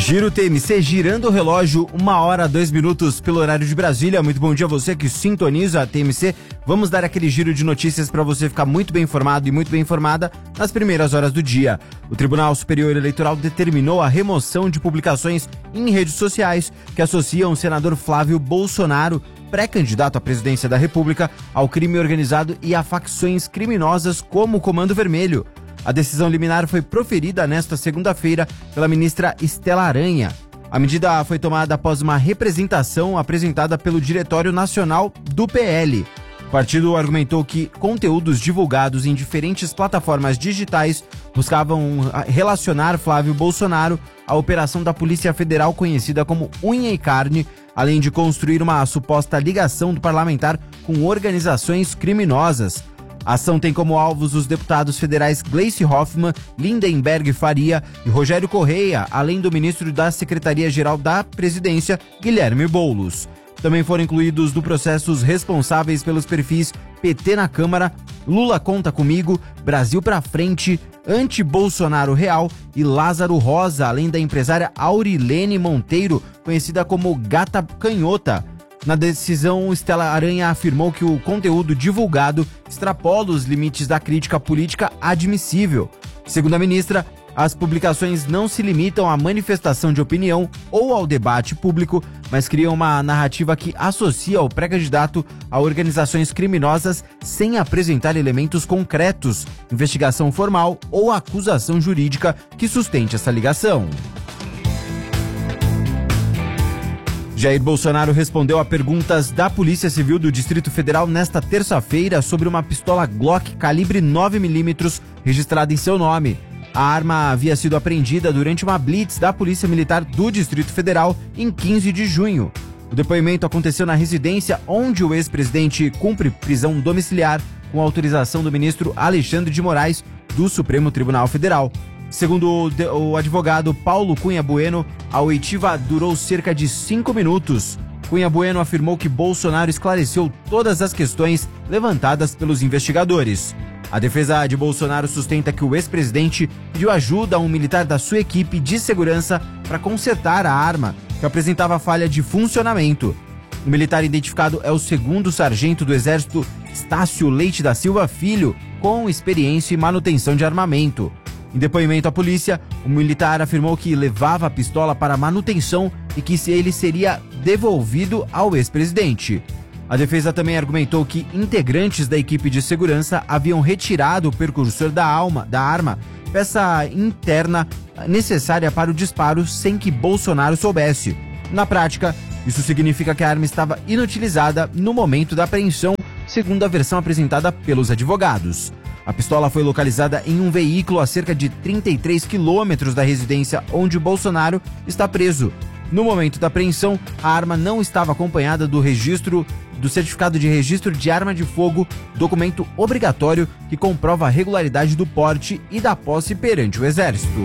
Giro TMC, girando o relógio, 1h02 pelo horário de Brasília. Muito bom dia a você que sintoniza a TMC. Vamos dar aquele giro de notícias para você ficar muito bem informado e muito bem informada nas primeiras horas do dia. O Tribunal Superior Eleitoral determinou a remoção de publicações em redes sociais que associam o senador Flávio Bolsonaro, pré-candidato à presidência da República, ao crime organizado e a facções criminosas como o Comando Vermelho. A decisão liminar foi proferida nesta segunda-feira pela ministra Estela Aranha. A medida foi tomada após uma representação apresentada pelo Diretório Nacional do PL. O partido argumentou que conteúdos divulgados em diferentes plataformas digitais buscavam relacionar Flávio Bolsonaro à operação da Polícia Federal conhecida como Unha e Carne, além de construir uma suposta ligação do parlamentar com organizações criminosas. A ação tem como alvos os deputados federais Gleice Hoffmann, Lindenberg Faria e Rogério Correia, além do ministro da Secretaria-Geral da Presidência, Guilherme Boulos. Também foram incluídos no processo os responsáveis pelos perfis PT na Câmara, Lula Conta Comigo, Brasil pra Frente, Anti-Bolsonaro Real e Lázaro Rosa, além da empresária Aurilene Monteiro, conhecida como Gata Canhota. Na decisão, Estela Aranha afirmou que o conteúdo divulgado extrapola os limites da crítica política admissível. Segundo a ministra, as publicações não se limitam à manifestação de opinião ou ao debate público, mas criam uma narrativa que associa o pré-candidato a organizações criminosas sem apresentar elementos concretos, investigação formal ou acusação jurídica que sustente essa ligação. Jair Bolsonaro respondeu a perguntas da Polícia Civil do Distrito Federal nesta terça-feira sobre uma pistola Glock calibre 9mm registrada em seu nome. A arma havia sido apreendida durante uma blitz da Polícia Militar do Distrito Federal em 15 de junho. O depoimento aconteceu na residência onde o ex-presidente cumpre prisão domiciliar com autorização do ministro Alexandre de Moraes do Supremo Tribunal Federal. Segundo o advogado Paulo Cunha Bueno, a oitiva durou cerca de 5 minutos. Cunha Bueno afirmou que Bolsonaro esclareceu todas as questões levantadas pelos investigadores. A defesa de Bolsonaro sustenta que o ex-presidente pediu ajuda a um militar da sua equipe de segurança para consertar a arma, que apresentava falha de funcionamento. O militar identificado é o segundo sargento do Exército Estácio Leite da Silva Filho, com experiência em manutenção de armamento. Em depoimento à polícia, o militar afirmou que levava a pistola para manutenção e que ele seria devolvido ao ex-presidente. A defesa também argumentou que integrantes da equipe de segurança haviam retirado o precursor da arma, peça interna necessária para o disparo, sem que Bolsonaro soubesse. Na prática, isso significa que a arma estava inutilizada no momento da apreensão, segundo a versão apresentada pelos advogados. A pistola foi localizada em um veículo a cerca de 33 quilômetros da residência onde Bolsonaro está preso. No momento da apreensão, a arma não estava acompanhada do certificado de registro de arma de fogo, documento obrigatório que comprova a regularidade do porte e da posse perante o Exército.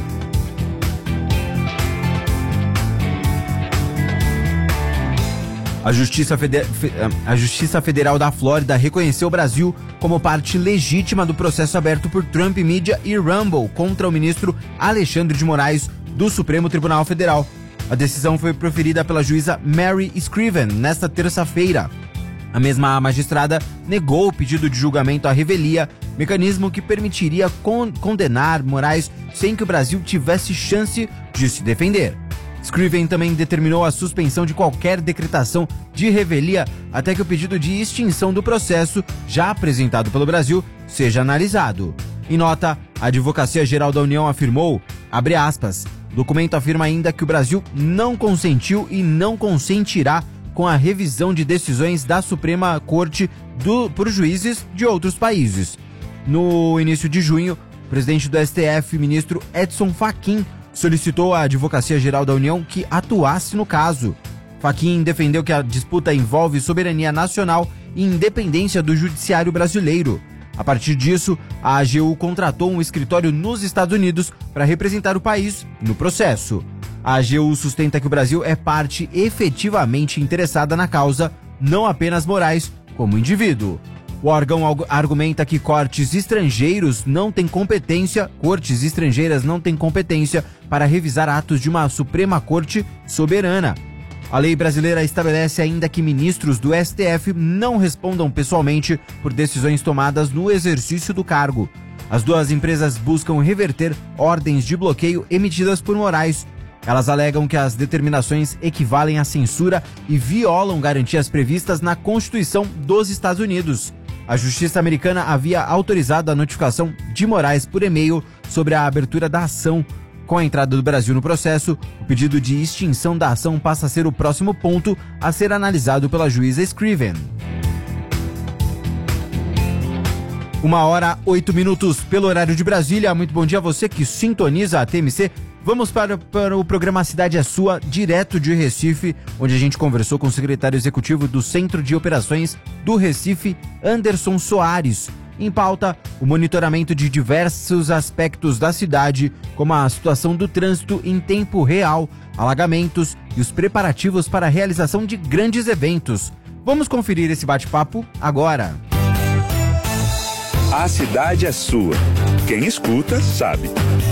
A Justiça Federal da Flórida reconheceu o Brasil como parte legítima do processo aberto por Trump Media e Rumble contra o ministro Alexandre de Moraes do Supremo Tribunal Federal. A decisão foi proferida pela juíza Mary Scriven nesta terça-feira. A mesma magistrada negou o pedido de julgamento à revelia, mecanismo que permitiria condenar Moraes sem que o Brasil tivesse chance de se defender. Scriven também determinou a suspensão de qualquer decretação de revelia até que o pedido de extinção do processo, já apresentado pelo Brasil, seja analisado. Em nota, a Advocacia Geral da União afirmou, abre aspas, o documento afirma ainda que o Brasil não consentiu e não consentirá com a revisão de decisões da Suprema Corte por juízes de outros países. No início de junho, o presidente do STF, ministro Edson Fachin, solicitou à Advocacia Geral da União que atuasse no caso. Fachin defendeu que a disputa envolve soberania nacional e independência do judiciário brasileiro. A partir disso, a AGU contratou um escritório nos Estados Unidos para representar o país no processo. A AGU sustenta que o Brasil é parte efetivamente interessada na causa, não apenas Moraes como indivíduo. O órgão argumenta que cortes estrangeiras não têm competência para revisar atos de uma Suprema Corte soberana. A lei brasileira estabelece ainda que ministros do STF não respondam pessoalmente por decisões tomadas no exercício do cargo. As duas empresas buscam reverter ordens de bloqueio emitidas por Moraes. Elas alegam que as determinações equivalem à censura e violam garantias previstas na Constituição dos Estados Unidos. A Justiça americana havia autorizado a notificação de Moraes por e-mail sobre a abertura da ação. Com a entrada do Brasil no processo, o pedido de extinção da ação passa a ser o próximo ponto a ser analisado pela juíza Scriven. 1h08 pelo horário de Brasília. Muito bom dia a você que sintoniza a TMC. Vamos para o programa Cidade é Sua, direto de Recife, onde a gente conversou com o secretário executivo do Centro de Operações do Recife, Anderson Soares. Em pauta, o monitoramento de diversos aspectos da cidade, como a situação do trânsito em tempo real, alagamentos e os preparativos para a realização de grandes eventos. Vamos conferir esse bate-papo agora. A cidade é sua. Quem escuta, sabe.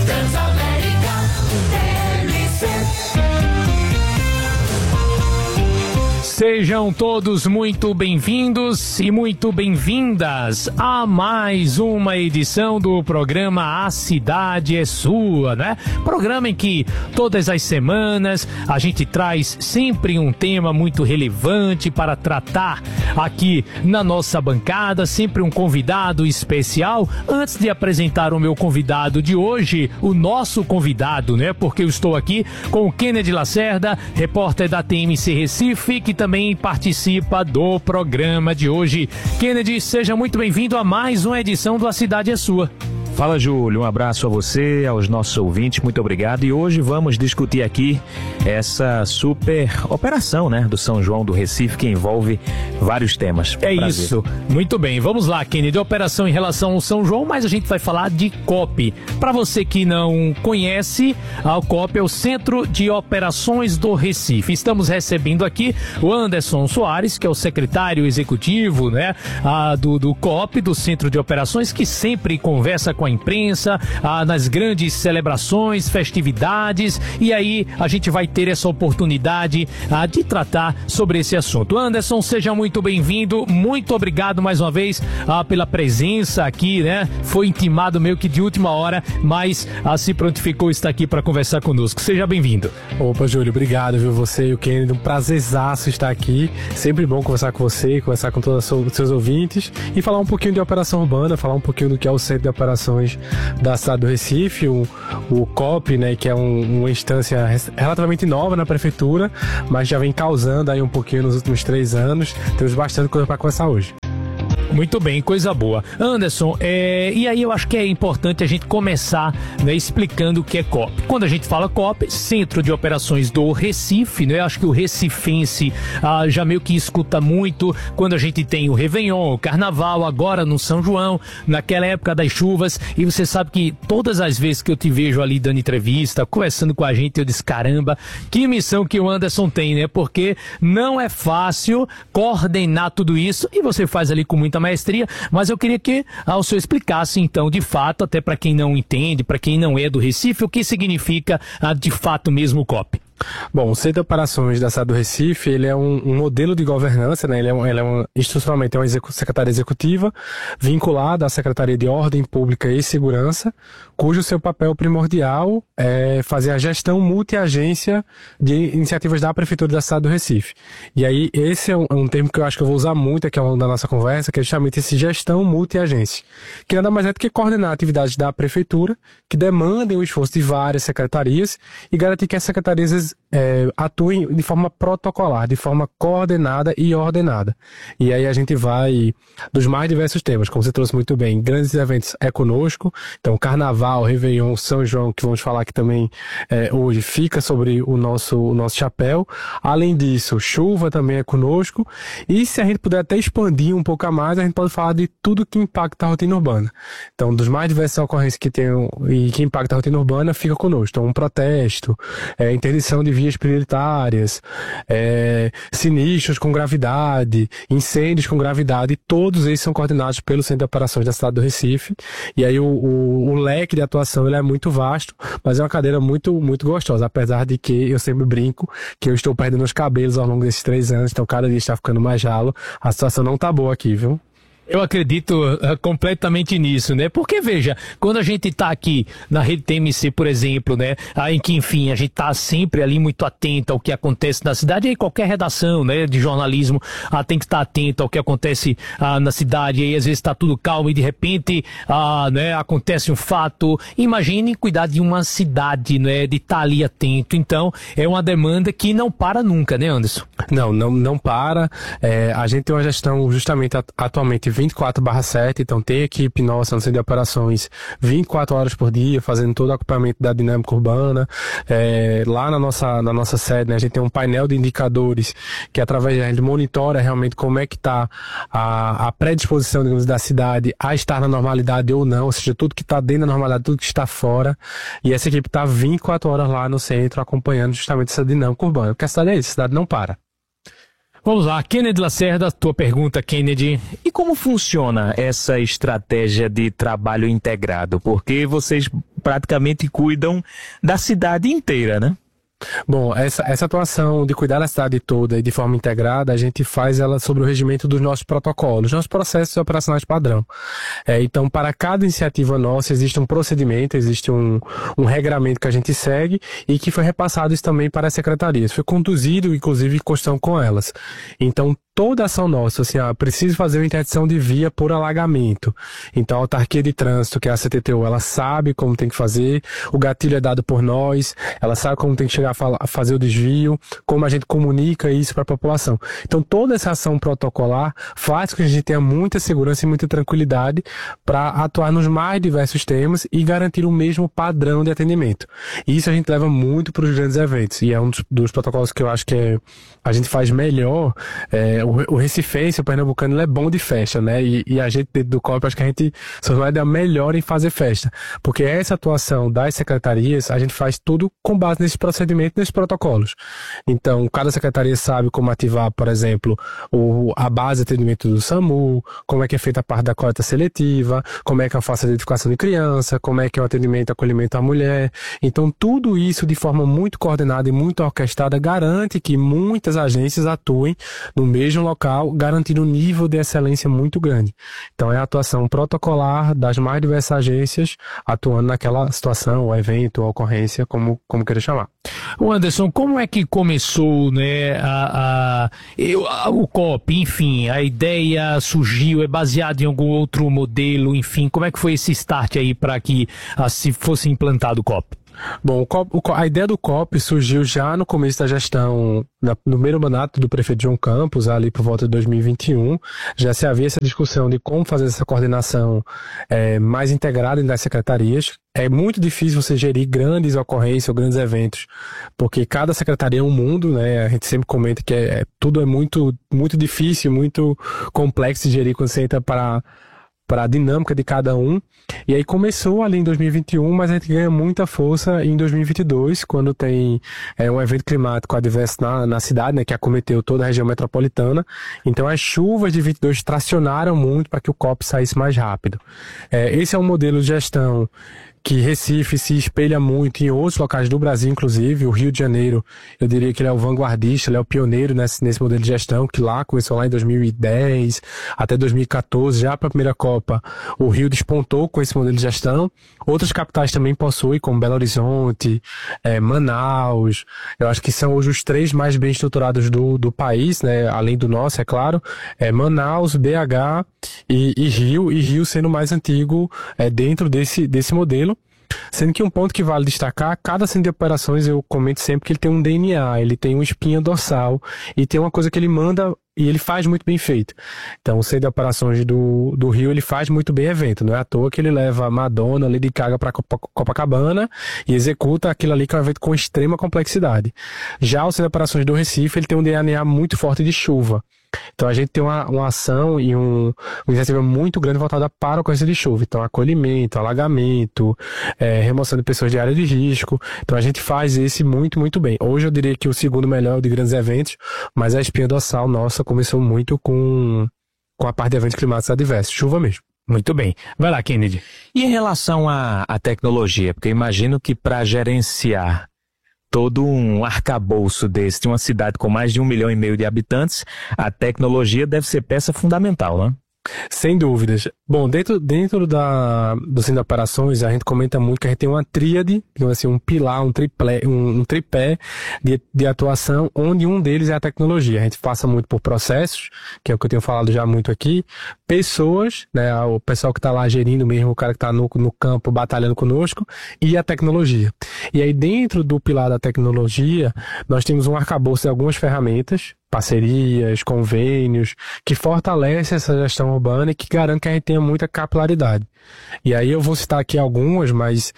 Sejam todos muito bem-vindos e muito bem-vindas a mais uma edição do programa A Cidade é Sua, né? Programa em que todas as semanas a gente traz sempre um tema muito relevante para tratar aqui na nossa bancada, sempre um convidado especial. Antes de apresentar o meu convidado de hoje, o nosso convidado, né? Porque eu estou aqui com o Kennedy Lacerda, repórter da TMC Recife, que também participa do programa de hoje. Kennedy, seja muito bem-vindo a mais uma edição do A Cidade é Sua. Fala, Júlio, um abraço a você, aos nossos ouvintes, muito obrigado. E hoje vamos discutir aqui essa super operação, né, do São João do Recife, que envolve vários temas. É isso, muito bem, vamos lá, Kennedy, operação em relação ao São João, mas a gente vai falar de COP. Para você que não conhece, a COP é o Centro de Operações do Recife. Estamos recebendo aqui o Anderson Soares, que é o secretário executivo, né, do COP, do Centro de Operações, que sempre conversa com a imprensa, nas grandes celebrações, festividades, e aí a gente vai ter essa oportunidade de tratar sobre esse assunto. Anderson, seja muito bem-vindo, muito obrigado mais uma vez pela presença aqui, né? Foi intimado meio que de última hora, mas se prontificou estar aqui para conversar conosco. Seja bem-vindo. Opa, Júlio, obrigado, viu? Você e o Kennedy, um prazerzaço estar aqui. Sempre bom conversar com você, conversar com todos os seus ouvintes e falar um pouquinho de operação urbana, falar um pouquinho do que é o Centro de Operações da cidade do Recife, o COP, né, que é uma instância relativamente nova na prefeitura, mas já vem causando aí um pouquinho nos últimos 3 anos. Temos bastante coisa para conversar hoje. Muito bem, coisa boa. Anderson, e aí eu acho que é importante a gente começar, né, explicando o que é COP. Quando a gente fala COP, Centro de Operações do Recife, né, eu acho que o recifense já meio que escuta muito quando a gente tem o Réveillon, o Carnaval, agora no São João, naquela época das chuvas, e você sabe que todas as vezes que eu te vejo ali dando entrevista, conversando com a gente, eu disse, caramba, que missão que o Anderson tem, né, porque não é fácil coordenar tudo isso, e você faz ali com muita maestria, mas eu queria que o senhor explicasse então, de fato, até para quem não entende, para quem não é do Recife, o que significa de fato mesmo o COP. Bom, o Centro de Operações da cidade do Recife, ele é um modelo de governança, né? Ele é institucionalmente uma secretaria executiva vinculada à Secretaria de Ordem Pública e Segurança, cujo seu papel primordial é fazer a gestão multi-agência de iniciativas da Prefeitura da cidade do Recife. E aí, esse é um termo que eu acho que eu vou usar muito aqui ao longo da nossa conversa, que é justamente esse gestão multi-agência, que nada mais é do que coordenar atividades da Prefeitura, que demandem o esforço de várias secretarias e garantir que as secretarias atuem de forma protocolar, de forma coordenada e ordenada. E aí a gente vai dos mais diversos temas, como você trouxe muito bem, grandes eventos é conosco, então Carnaval, Réveillon, São João, que vamos falar aqui também hoje, fica sobre o nosso chapéu. Além disso, chuva também é conosco, e se a gente puder até expandir um pouco a mais, a gente pode falar de tudo que impacta a rotina urbana. Então, dos mais diversas ocorrências que tem e que impacta a rotina urbana, fica conosco. Então, um protesto, interdição interdição de vias prioritárias, sinistros com gravidade, incêndios com gravidade, todos esses são coordenados pelo Centro de Operações da cidade do Recife. E aí o leque de atuação ele é muito vasto, mas é uma cadeira muito, muito gostosa, apesar de que eu sempre brinco que eu estou perdendo os cabelos ao longo desses 3 anos, então cada dia está ficando mais ralo. A situação não tá boa aqui, viu? Eu acredito completamente nisso, né? Porque, veja, quando a gente tá aqui na rede TMC, por exemplo, né? Em que, enfim, a gente tá sempre ali muito atento ao que acontece na cidade, e qualquer redação, né, de jornalismo tem que estar atento ao que acontece na cidade, e aí às vezes tá tudo calmo e de repente, né, acontece um fato. Imagine cuidar de uma cidade, né, de estar ali atento. Então, é uma demanda que não para nunca, né, Anderson? Não para. A gente tem uma gestão justamente atualmente 24/7, então tem equipe nossa no Centro de Operações 24 horas por dia, fazendo todo o acompanhamento da dinâmica urbana. Lá na nossa sede, né, a gente tem um painel de indicadores que através a gente monitora realmente como é que está a predisposição, digamos, da cidade a estar na normalidade ou não, ou seja, tudo que está dentro da normalidade, tudo que está fora. E essa equipe está 24 horas lá no centro acompanhando justamente essa dinâmica urbana, porque a cidade é isso, a cidade não para. Vamos lá, Kennedy Lacerda, tua pergunta, Kennedy. E como funciona essa estratégia de trabalho integrado? Porque vocês praticamente cuidam da cidade inteira, né? Bom, essa atuação de cuidar da cidade toda e de forma integrada, a gente faz ela sobre o regimento dos nossos protocolos, nossos processos operacionais padrão. Então, para cada iniciativa nossa, existe um procedimento, existe um regramento que a gente segue e que foi repassado isso também para as secretarias. Foi conduzido, inclusive, em questão com elas. Então, toda ação nossa, assim, preciso fazer uma interdição de via por alagamento. Então, a autarquia de trânsito, que é a CTTU, ela sabe como tem que fazer, o gatilho é dado por nós, ela sabe como tem que chegar a fazer o desvio, como a gente comunica isso para a população. Então, toda essa ação protocolar faz com que a gente tenha muita segurança e muita tranquilidade para atuar nos mais diversos temas e garantir o mesmo padrão de atendimento. E isso a gente leva muito para os grandes eventos, e é um dos protocolos que eu acho que a gente faz melhor. O recifense, o pernambucano, ele é bom de festa, né? E a gente dentro do COP, acho que a gente só é melhor em fazer festa. Porque essa atuação das secretarias, a gente faz tudo com base nesse procedimento, nesses protocolos. Então, cada secretaria sabe como ativar, por exemplo, a base de atendimento do SAMU, como é que é feita a parte da coleta seletiva, como é que eu faço a identificação de criança, como é que é o atendimento, acolhimento à mulher. Então, tudo isso de forma muito coordenada e muito orquestrada garante que muitas agências atuem no mesmo local, garantindo um nível de excelência muito grande. Então é a atuação protocolar das mais diversas agências atuando naquela situação, ou evento, ou ocorrência, como queira chamar. O Anderson, como é que começou, né, o COP, enfim, a ideia surgiu, é baseado em algum outro modelo, enfim, como é que foi esse start aí para que se fosse implantado o COP? Bom, a ideia do COP surgiu já no começo da gestão, no primeiro mandato do prefeito João Campos, ali por volta de 2021. Já se havia essa discussão de como fazer essa coordenação mais integrada das secretarias. É muito difícil você gerir grandes ocorrências ou grandes eventos, porque cada secretaria é um mundo, né? A gente sempre comenta que tudo é muito, muito difícil, muito complexo de gerir quando você entra para a dinâmica de cada um. E aí começou ali em 2021, mas a gente ganha muita força em 2022, quando tem um evento climático adverso na cidade, né, que acometeu toda a região metropolitana. Então as chuvas de 22 tracionaram muito para que o COP saísse mais rápido. Esse é um modelo de gestão que Recife se espelha muito em outros locais do Brasil, inclusive. O Rio de Janeiro, eu diria que ele é o vanguardista, ele é o pioneiro nesse modelo de gestão, que começou lá em 2010 até 2014, já para a primeira Copa, o Rio despontou com esse modelo de gestão. Outras capitais também possuem, como Belo Horizonte, Manaus. Eu acho que são hoje os 3 mais bem estruturados do país, né? Além do nosso, é claro. Manaus, BH e Rio sendo o mais antigo dentro desse modelo. Sendo que um ponto que vale destacar, cada centro de operações, eu comento sempre que ele tem um DNA, ele tem uma espinha dorsal e tem uma coisa que ele manda e ele faz muito bem feito. Então, o centro de operações do Rio, ele faz muito bem evento. Não é à toa que ele leva Madonna, Lady Gaga para Copacabana e executa aquilo ali que é um evento com extrema complexidade. Já o centro de operações do Recife, ele tem um DNA muito forte de chuva. Então a gente tem uma ação e uma iniciativa muito grande voltada para a ocorrência de chuva. Então acolhimento, alagamento, remoção de pessoas de área de risco. Então a gente faz esse muito, muito bem. Hoje eu diria que o segundo melhor é o de grandes eventos, mas a espinha dorsal nossa começou muito com a parte de eventos climáticos adversos, chuva mesmo. Muito bem. Vai lá, Kennedy. E em relação à tecnologia? Porque eu imagino que para gerenciar todo um arcabouço desse de uma cidade com mais de 1,5 milhão de habitantes, a tecnologia deve ser peça fundamental, né? Sem dúvidas. Bom, dentro do Centro de Operações, a gente comenta muito que a gente tem uma tríade, digamos assim, um pilar, um tripé de atuação, onde um deles é a tecnologia. A gente passa muito por processos, que é o que eu tenho falado já muito aqui, pessoas, né, o pessoal que está lá gerindo mesmo, o cara que está no campo batalhando conosco, e a tecnologia. E aí, dentro do pilar da tecnologia, nós temos um arcabouço de algumas ferramentas, parcerias, convênios, que fortalecem essa gestão urbana e que garantem que a gente tenha muita capilaridade. E aí eu vou citar aqui algumas, mas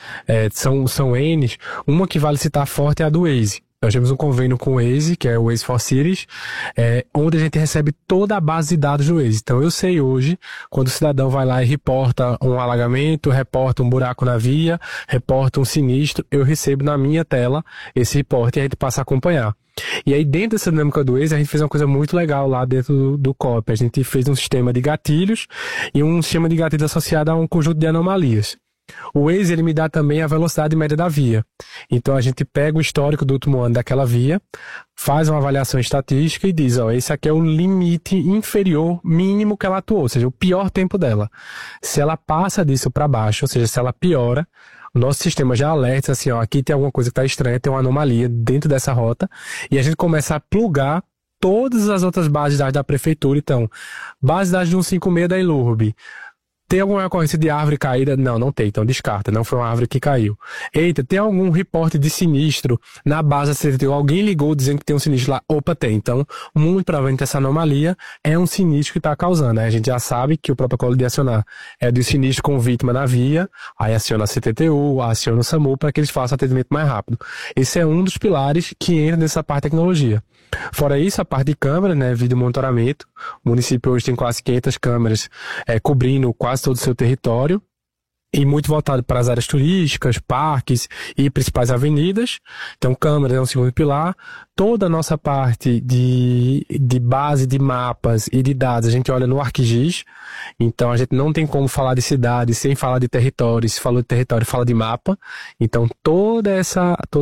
são N's. Uma que vale citar forte é a do Waze. Nós temos um convênio com o Waze, que é o Waze for Cities, onde a gente recebe toda a base de dados do Waze. Então eu sei hoje, quando o cidadão vai lá e reporta um alagamento, reporta um buraco na via, reporta um sinistro, eu recebo na minha tela esse reporte e a gente passa a acompanhar. E aí, dentro dessa dinâmica do Waze, a gente fez uma coisa muito legal lá dentro do COP. A gente fez um sistema de gatilhos e um sistema de gatilhos associado a um conjunto de anomalias. O Waze, ele me dá também a velocidade média da via. Então, a gente pega o histórico do último ano daquela via, faz uma avaliação estatística e diz, esse aqui é o limite inferior mínimo que ela atuou, ou seja, o pior tempo dela. Se ela passa disso para baixo, ou seja, se ela piora, o nosso sistema já alerta assim, aqui tem alguma coisa que está estranha, tem uma anomalia dentro dessa rota, e a gente começa a plugar todas as outras bases de dados da prefeitura. Então, base de dados de 156 da Ilurb. Tem alguma ocorrência de árvore caída? Não tem, então descarta, não foi uma árvore que caiu. Eita, tem algum reporte de sinistro na base da CTTU? Alguém ligou dizendo que tem um sinistro lá? Opa, tem. Então, muito provavelmente essa anomalia é um sinistro que está causando, né? A gente já sabe que o protocolo de acionar é do sinistro com vítima na via, aí aciona a CTTU, aciona o SAMU para que eles façam atendimento mais rápido. Esse é um dos pilares que entra nessa parte de tecnologia. Fora isso, a parte de câmera, né, vídeo monitoramento. O município hoje tem quase 500 câmeras cobrindo quase todo o seu território e muito voltado para as áreas turísticas, parques e principais avenidas. Então, câmeras é um segundo pilar. Toda a nossa parte de base de mapas e de dados, a gente olha no ArcGIS. Então, a gente não tem como falar de cidade sem falar de território. Se falou de território, fala de mapa. Então, todo esse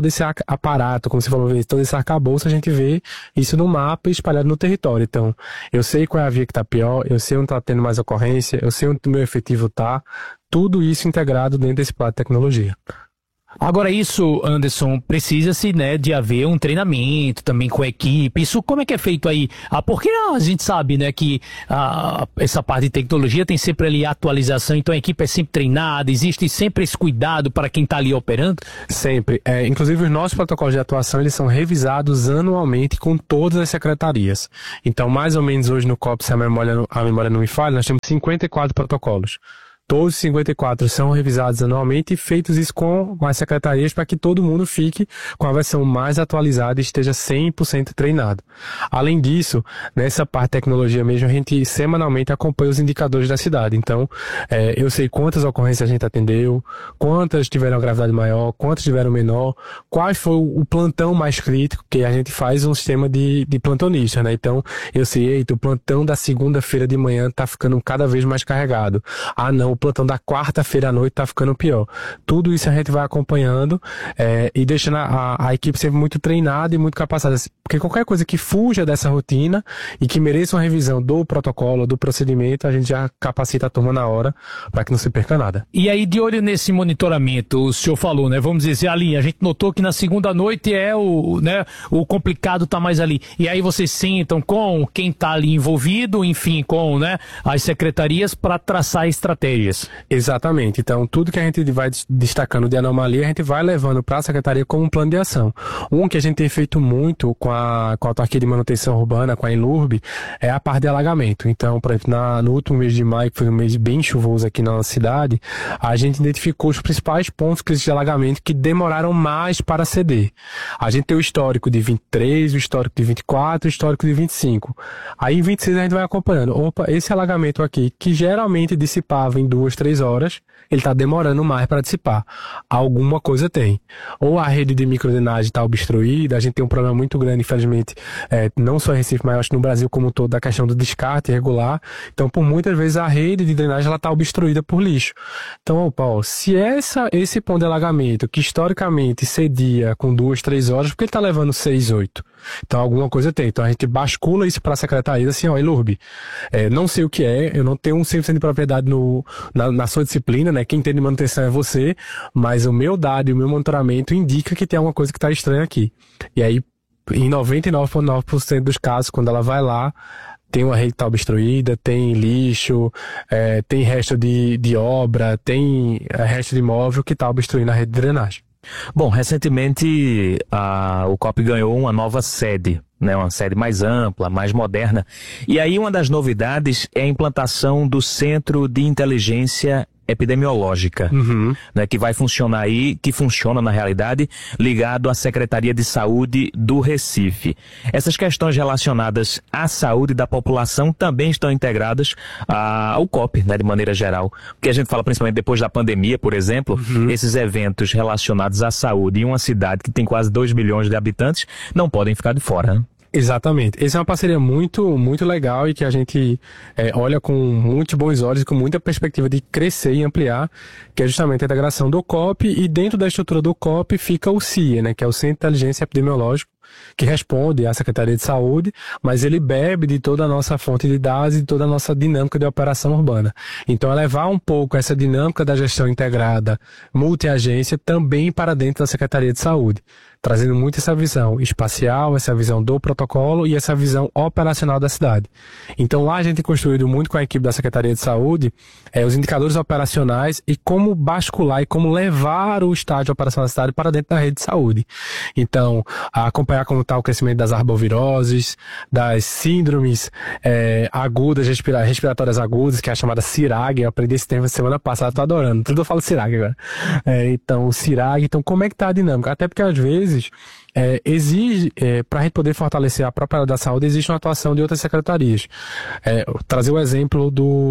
aparato, como você falou, todo esse arcabouço, a gente vê isso no mapa espalhado no território. Então, eu sei qual é a via que está pior, eu sei onde está tendo mais ocorrência, eu sei onde o meu efetivo está. Tudo isso integrado dentro desse plano de tecnologia. Agora isso, Anderson, precisa-se, né, de haver um treinamento também com a equipe. Isso como é que é feito aí? Porque a gente sabe, né, que essa parte de tecnologia tem sempre ali atualização, então a equipe é sempre treinada, existe sempre esse cuidado para quem está ali operando? Sempre. Inclusive os nossos protocolos de atuação, eles são revisados anualmente com todas as secretarias. Então, mais ou menos hoje no COP, se a memória não me falha, nós temos 54 protocolos. Todos os 54 são revisados anualmente e feitos isso com as secretarias para que todo mundo fique com a versão mais atualizada e esteja 100% treinado. Além disso, nessa parte de tecnologia mesmo, a gente semanalmente acompanha os indicadores da cidade. Então, eu sei quantas ocorrências a gente atendeu, quantas tiveram gravidade maior, quantas tiveram menor, qual foi o plantão mais crítico, que a gente faz um sistema de plantonista, né? Então, eu sei, o plantão da segunda-feira de manhã está ficando cada vez mais carregado. O plantão da quarta-feira à noite tá ficando pior. Tudo isso a gente vai acompanhando e deixando a equipe sempre muito treinada e muito capacitada. Porque qualquer coisa que fuja dessa rotina e que mereça uma revisão do protocolo, do procedimento, a gente já capacita a turma na hora para que não se perca nada. E aí, de olho nesse monitoramento, o senhor falou, né? Vamos dizer ali, a gente notou que na segunda noite o complicado tá mais ali. E aí vocês sentam com quem tá ali envolvido, enfim, com, né, as secretarias para traçar a estratégia. anomalias. Exatamente. Então, tudo que a gente vai destacando de anomalia, a gente vai levando para a Secretaria como um plano de ação. Um que a gente tem feito muito com a autarquia de manutenção urbana, com a Enlurb, é a parte de alagamento. Então, por exemplo, no último mês de maio, que foi um mês bem chuvoso aqui na nossa cidade, a gente identificou os principais pontos críticos de alagamento que demoraram mais para ceder. A gente tem o histórico de 23, o histórico de 24, o histórico de 25. Aí em 26 a gente vai acompanhando. Opa, esse alagamento aqui, que geralmente dissipava em 2, 3 horas, ele está demorando mais para dissipar. Alguma coisa tem. Ou a rede de microdrenagem está obstruída, a gente tem um problema muito grande, infelizmente, não só em Recife, mas acho que no Brasil como um todo, da questão do descarte irregular. Então, por muitas vezes, a rede de drenagem está obstruída por lixo. Então, opa, se esse ponto de alagamento, que historicamente cedia com 2, 3 horas, por que ele está levando 6, 8? Então, alguma coisa tem. Então, a gente bascula isso para a secretaria, assim, ó, Enlurb, não sei o que eu não tenho 100% de propriedade na sua disciplina, né? Quem tem de manutenção é você, mas o meu dado e o meu monitoramento indica que tem alguma coisa que está estranha aqui. E aí, em 99,9% dos casos, quando ela vai lá, tem uma rede que está obstruída, tem lixo, tem resto de obra, tem resto de imóvel que está obstruindo a rede de drenagem. Bom, recentemente o COP ganhou uma nova sede, né, uma sede mais ampla, mais moderna. E aí uma das novidades é a implantação do Centro de Inteligência Epidemiológica, né, que vai funcionar aí, que funciona na realidade, ligado à Secretaria de Saúde do Recife. Essas questões relacionadas à saúde da população também estão integradas ao COP, né, de maneira geral. Porque a gente fala principalmente depois da pandemia, por exemplo, esses eventos relacionados à saúde em uma cidade que tem quase 2 milhões de habitantes não podem ficar de fora, né? Exatamente. Essa é uma parceria muito, muito legal e que a gente olha com muitos bons olhos e com muita perspectiva de crescer e ampliar, que é justamente a integração do COP, e dentro da estrutura do COP fica o CIE, né, que é o Centro de Inteligência Epidemiológica, que responde à Secretaria de Saúde, mas ele bebe de toda a nossa fonte de dados e de toda a nossa dinâmica de operação urbana. Então é levar um pouco essa dinâmica da gestão integrada multi-agência também para dentro da Secretaria de Saúde, trazendo muito essa visão espacial, essa visão do protocolo e essa visão operacional da cidade. Então lá a gente tem construído muito com a equipe da Secretaria de Saúde os indicadores operacionais e como bascular e como levar o estágio operacional da cidade para dentro da rede de saúde. Então, acompanhar como está o crescimento das arboviroses, das síndromes agudas, respiratórias agudas, que é a chamada CIRAG. Eu aprendi esse termo semana passada, estou adorando. Tudo eu falo CIRAG agora. Então, o CIRAG. Então, como é que está a dinâmica? Até porque, às vezes, exige, para a gente poder fortalecer a própria área da saúde, existe uma atuação de outras secretarias. Trazer o exemplo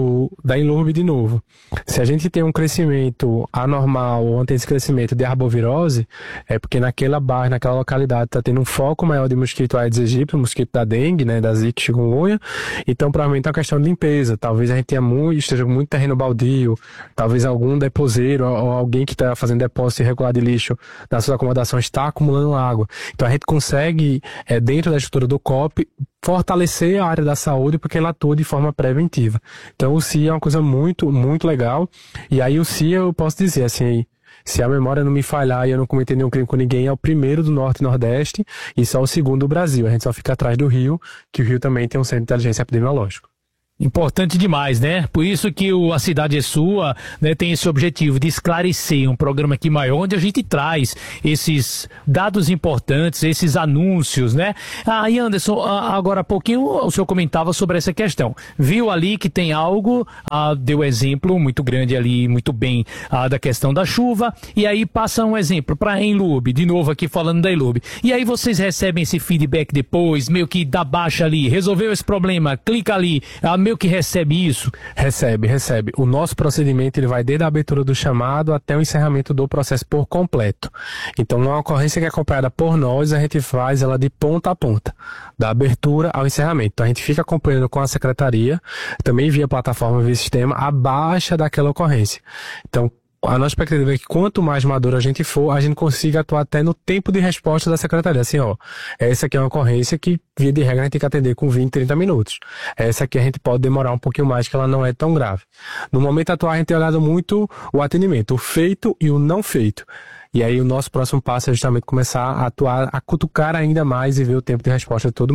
da Enlurb de novo. Se a gente tem um crescimento anormal ou ante esse crescimento de arbovirose, é porque naquela bairro, naquela localidade, está tendo um foco maior de mosquito Aedes aegypti, mosquito da dengue, né, da zika, chikungunya. Então, provavelmente é uma questão de limpeza. Talvez a gente esteja com muito terreno baldio, talvez algum deposeiro ou alguém que está fazendo depósito irregular de lixo nas suas acomodações está acumulando água. Então a gente consegue, dentro da estrutura do COP, fortalecer a área da saúde porque ela atua de forma preventiva. Então o CIA é uma coisa muito, muito legal. E aí o CIA, eu posso dizer assim, se a memória não me falhar e eu não cometer nenhum crime com ninguém, é o primeiro do Norte e Nordeste e só o segundo do Brasil. A gente só fica atrás do Rio, que o Rio também tem um centro de inteligência epidemiológica. Importante demais, né? Por isso que A Cidade é Sua, né, tem esse objetivo de esclarecer um programa aqui maior, onde a gente traz esses dados importantes, esses anúncios, né? E Anderson, agora há pouquinho o senhor comentava sobre essa questão. Viu ali que tem algo, deu exemplo muito grande ali, muito bem, da questão da chuva, e aí passa um exemplo para a Enlurb, de novo aqui falando da Enlurb. E aí vocês recebem esse feedback depois, meio que dá baixa ali, resolveu esse problema, clica ali, meio que recebe isso? Recebe. O nosso procedimento ele vai desde a abertura do chamado até o encerramento do processo por completo. Então, numa ocorrência que é acompanhada por nós, a gente faz ela de ponta a ponta, da abertura ao encerramento. Então, a gente fica acompanhando com a secretaria, também via plataforma, via sistema, a baixa daquela ocorrência. Então, a nossa expectativa é que quanto mais maduro a gente for, a gente consiga atuar até no tempo de resposta da secretaria. Assim, essa aqui é uma ocorrência que, via de regra, a gente tem que atender com 20, 30 minutos. Essa aqui a gente pode demorar um pouquinho mais, que ela não é tão grave. No momento atual, a gente tem olhado muito o atendimento, o feito e o não feito. E aí o nosso próximo passo é justamente começar a atuar, a cutucar ainda mais e ver o tempo de resposta de todo mundo.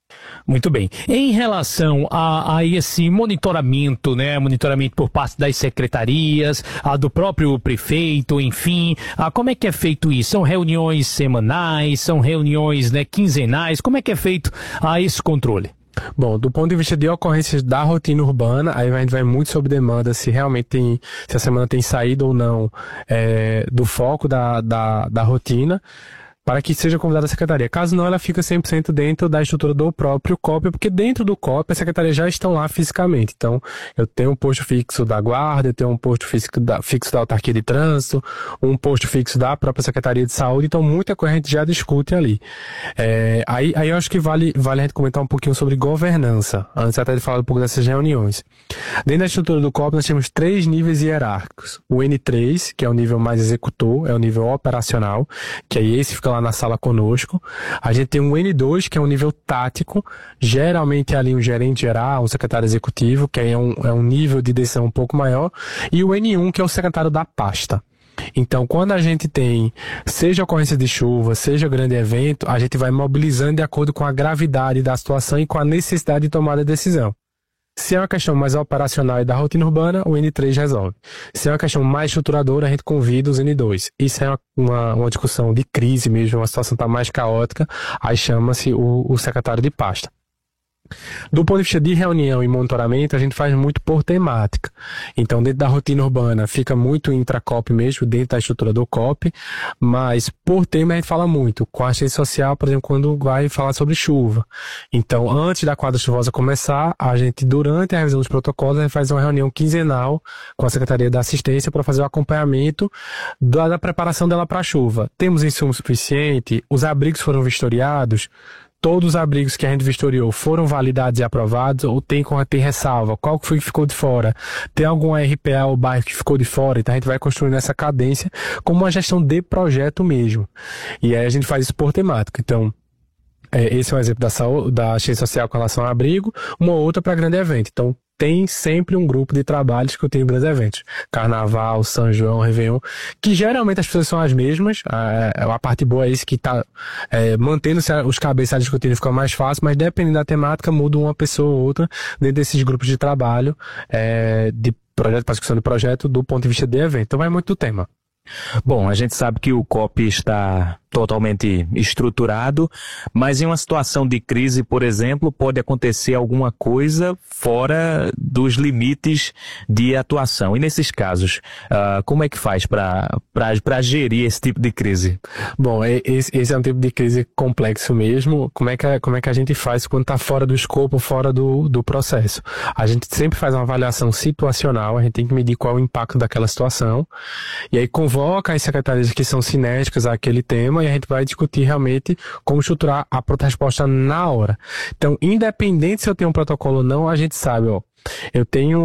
Muito bem. Em relação a esse monitoramento, né? Monitoramento por parte das secretarias, do próprio prefeito, enfim, como é que é feito isso? São reuniões semanais, são reuniões, né, quinzenais? Como é que é feito esse controle? Bom, do ponto de vista de ocorrências da rotina urbana, aí a gente vai muito sobre demanda, se realmente se a semana tem saído ou não do foco da rotina, para que seja convidada a secretaria. Caso não, ela fica 100% dentro da estrutura do próprio COP, porque dentro do COP as secretarias já estão lá fisicamente. Então, eu tenho um posto fixo da guarda, eu tenho um posto fixo da autarquia de trânsito, um posto fixo da própria Secretaria de Saúde, então muita coisa a gente já discute ali. Aí eu acho que vale a gente comentar um pouquinho sobre governança, antes até de falar um pouco dessas reuniões. Dentro da estrutura do COP nós temos 3 níveis hierárquicos. O N3, que é o nível mais executor, é o nível operacional, que aí esse fica lá na sala conosco. A gente tem um N2, que é um nível tático, geralmente é ali um gerente geral, um secretário executivo, que aí é um nível de decisão um pouco maior, e o N1, que é o secretário da pasta. Então, quando a gente tem, seja ocorrência de chuva, seja grande evento, a gente vai mobilizando de acordo com a gravidade da situação e com a necessidade de tomada de decisão. Se é uma questão mais operacional e da rotina urbana, o N3 resolve. Se é uma questão mais estruturadora, a gente convida os N2. Isso é uma discussão de crise mesmo, uma situação está mais caótica, aí chama-se o secretário de pasta. Do ponto de vista de reunião e monitoramento, a gente faz muito por temática. Então, dentro da rotina urbana, fica muito intra-COP mesmo, dentro da estrutura do COP, mas por tema a gente fala muito. Com a assistência social, por exemplo, quando vai falar sobre chuva. Então, antes da quadra chuvosa começar, a gente, durante a revisão dos protocolos, a gente faz uma reunião quinzenal com a Secretaria da Assistência para fazer o acompanhamento da preparação dela para a chuva. Temos insumo suficiente? Os abrigos foram vistoriados? Todos os abrigos que a gente vistoriou foram validados e aprovados ou tem ressalva? Qual foi que ficou de fora? Tem algum RPA ou bairro que ficou de fora? Então a gente vai construindo essa cadência como uma gestão de projeto mesmo. E aí a gente faz isso por temática. Então, esse é um exemplo da assistência social com relação ao abrigo, uma outra para grande evento. Então, tem sempre um grupo de trabalhos que eu tenho em grandes eventos. Carnaval, São João, Réveillon, que geralmente as pessoas são as mesmas. A parte boa é isso, que está mantendo os cabeçalhos discutindo fica mais fácil, mas dependendo da temática, muda uma pessoa ou outra dentro desses grupos de trabalho, de projeto, para discussão de projeto, do ponto de vista de evento. Então vai muito do tema. Bom, a gente sabe que o COP está totalmente estruturado, mas em uma situação de crise, por exemplo, pode acontecer alguma coisa fora dos limites de atuação. E nesses casos, como é que faz para gerir esse tipo de crise? Bom, esse é um tipo de crise complexo mesmo. Como é que a gente faz quando está fora do escopo, fora do processo? A gente sempre faz uma avaliação situacional, a gente tem que medir qual é o impacto daquela situação, e aí convoca as secretarias que são cinéticas àquele tema, e a gente vai discutir realmente como estruturar a resposta na hora. Então, independente se eu tenho um protocolo ou não, a gente sabe, eu